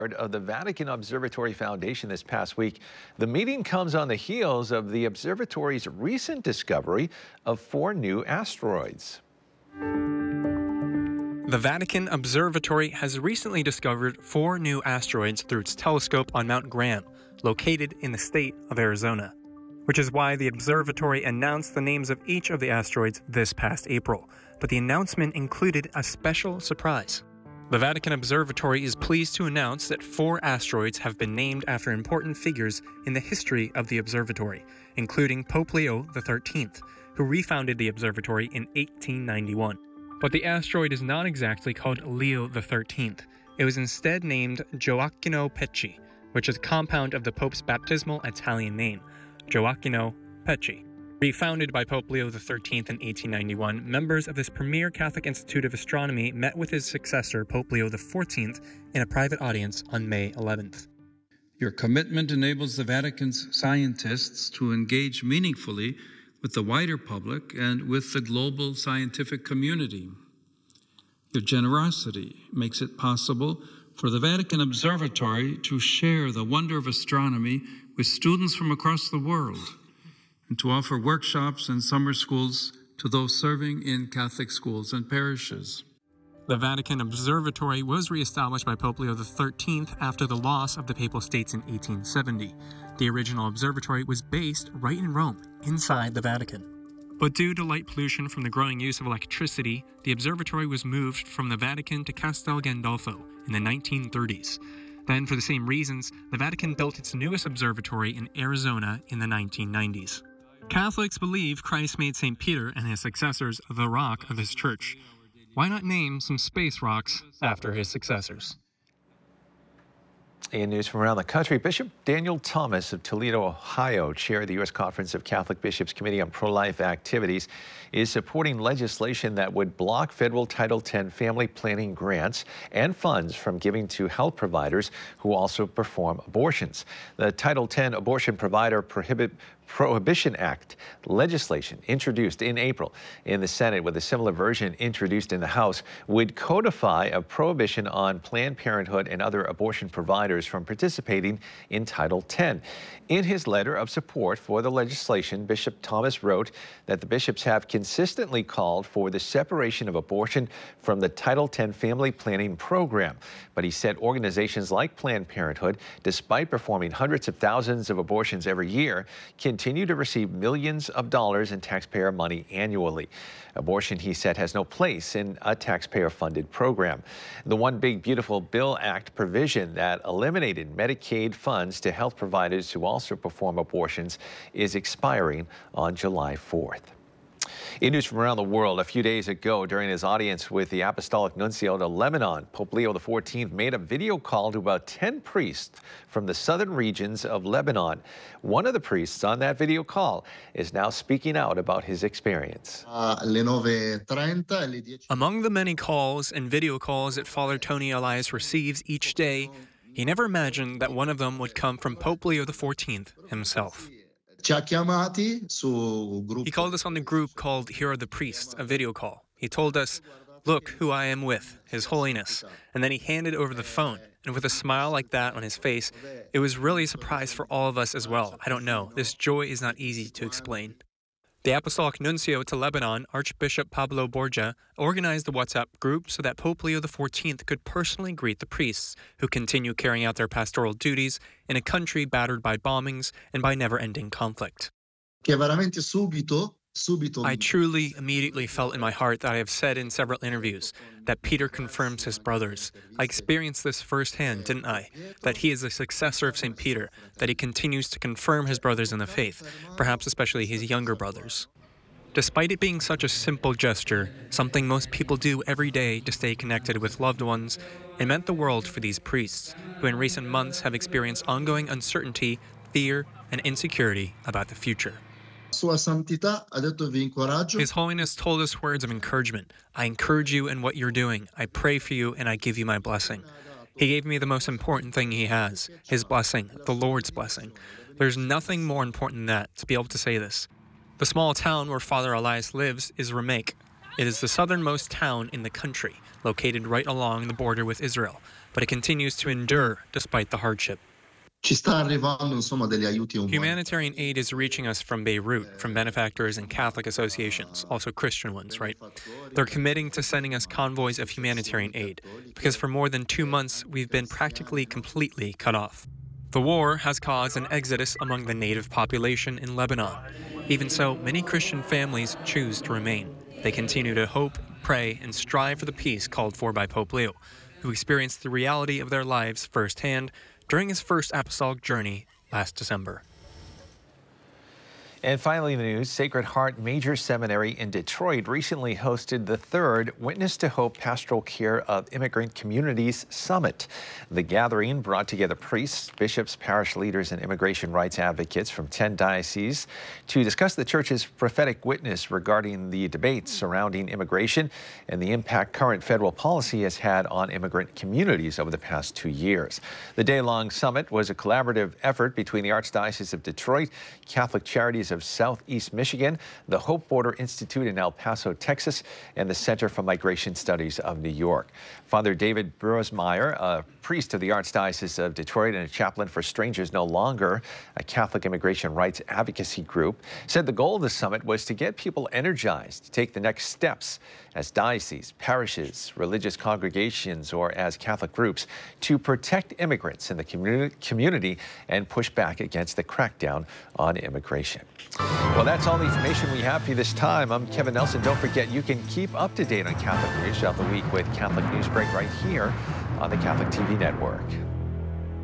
Of the Vatican Observatory Foundation this past week. The meeting comes on the heels of the observatory's recent discovery of 4 new asteroids. The Vatican Observatory has recently discovered 4 new asteroids through its telescope on Mount Graham, located in the state of Arizona, which is why the observatory announced the names of each of the asteroids this past April. But the announcement included a special surprise. The Vatican Observatory is pleased to announce that 4 asteroids have been named after important figures in the history of the observatory, including Pope Leo XIII, who refounded the observatory in 1891. But the asteroid is not exactly called Leo XIII. It was instead named Gioacchino Pecci, which is a compound of the Pope's baptismal Italian name, Gioacchino Pecci. Refounded by Pope Leo XIII in 1891, members of this premier Catholic Institute of Astronomy met with his successor, Pope Leo XIV, in a private audience on May 11th. Your commitment enables the Vatican's scientists to engage meaningfully with the wider public and with the global scientific community. Your generosity makes it possible for the Vatican Observatory to share the wonder of astronomy with students from across the world, and to offer workshops and summer schools to those serving in Catholic schools and parishes. The Vatican Observatory was reestablished by Pope Leo XIII after the loss of the Papal States in 1870. The original observatory was based right in Rome, inside the Vatican. But due to light pollution from the growing use of electricity, the observatory was moved from the Vatican to Castel Gandolfo in the 1930s. Then, for the same reasons, the Vatican built its newest observatory in Arizona in the 1990s. Catholics believe Christ made St. Peter and his successors the rock of his church. Why not name some space rocks after his successors? In news from around the country, Bishop Daniel Thomas of Toledo, Ohio, chair of the U.S. Conference of Catholic Bishops Committee on Pro-Life Activities, is supporting legislation that would block federal Title X family planning grants and funds from giving to health providers who also perform abortions. The Title X Abortion Provider Prohibition Act legislation introduced in April in the Senate, with a similar version introduced in the House, would codify a prohibition on Planned Parenthood and other abortion providers from participating in Title X. In his letter of support for the legislation, Bishop Thomas wrote that the bishops have consistently called for the separation of abortion from the Title X family planning program. But he said organizations like Planned Parenthood, despite performing hundreds of thousands of abortions every year, continue to receive millions of dollars in taxpayer money annually. Abortion, he said, has no place in a taxpayer-funded program. The One Big Beautiful Bill Act provision that eliminated Medicaid funds to health providers who also perform abortions is expiring on July 4th. In news from around the world, a few days ago, during his audience with the Apostolic Nuncio to Lebanon, Pope Leo XIV made a video call to about 10 priests from the southern regions of Lebanon. One of the priests on that video call is now speaking out about his experience. Among the many calls and video calls that Father Tony Elias receives each day, he never imagined that one of them would come from Pope Leo XIV himself. He called us on the group called Here Are the Priests, a video call. He told us, "Look who I am with, His Holiness." And then he handed over the phone. And with a smile like that on his face, it was really a surprise for all of us as well. I don't know. This joy is not easy to explain. The Apostolic Nuncio to Lebanon, Archbishop Pablo Borgia, organized the WhatsApp group so that Pope Leo XIV could personally greet the priests who continue carrying out their pastoral duties in a country battered by bombings and by never-ending conflict. I truly, immediately felt in my heart that I have said in several interviews, that Peter confirms his brothers. I experienced this firsthand, didn't I? That he is the successor of St. Peter, that he continues to confirm his brothers in the faith, perhaps especially his younger brothers. Despite it being such a simple gesture, something most people do every day to stay connected with loved ones, it meant the world for these priests, who in recent months have experienced ongoing uncertainty, fear, and insecurity about the future. His Holiness told us words of encouragement. I encourage you in what you're doing. I pray for you and I give you my blessing. He gave me the most important thing he has, his blessing, the Lord's blessing. There's nothing more important than that, to be able to say this. The small town where Father Elias lives is Ramek. It is the southernmost town in the country, located right along the border with Israel. but it continues to endure despite the hardship. Ci sta arrivando insomma degli aiuti umani. Humanitarian aid is reaching us from Beirut, from benefactors and Catholic associations, also Christian ones, right? They're committing to sending us convoys of humanitarian aid, because for more than 2 months, we've been practically completely cut off. The war has caused an exodus among the native population in Lebanon. Even so, many Christian families choose to remain. They continue to hope, pray, and strive for the peace called for by Pope Leo, who experienced the reality of their lives firsthand during his first apostolic journey last December. And finally in the news, Sacred Heart Major Seminary in Detroit recently hosted the third Witness to Hope Pastoral Care of Immigrant Communities Summit. The gathering brought together priests, bishops, parish leaders, and immigration rights advocates from 10 dioceses to discuss the church's prophetic witness regarding the debates surrounding immigration and the impact current federal policy has had on immigrant communities over the past 2 years. The day-long summit was a collaborative effort between the Archdiocese of Detroit, Catholic Charities of Southeast Michigan, the Hope Border Institute in El Paso, Texas, and the Center for Migration Studies of New York. Father David Brosmeyer, a priest of the Archdiocese of Detroit and a chaplain for Strangers No Longer, a Catholic immigration rights advocacy group, said the goal of the summit was to get people energized to take the next steps as dioceses, parishes, religious congregations, or as Catholic groups to protect immigrants in the community and push back against the crackdown on immigration. Well, that's all the information we have for you this time. I'm Kevin Nelson. Don't forget, you can keep up to date on Catholic news throughout the week with Catholic News Break right here on the Catholic TV Network.